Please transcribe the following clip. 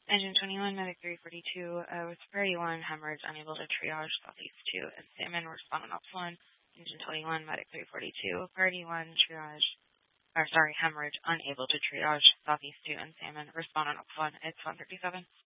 Engine 21, Medic 342, with priority 1, hemorrhage, unable to triage, Southeast 2, and Salmon, responding up 1. Engine 21, Medic 342, priority 1, triage, hemorrhage, unable to triage, Southeast 2, and Salmon, responding up 1. It's 137.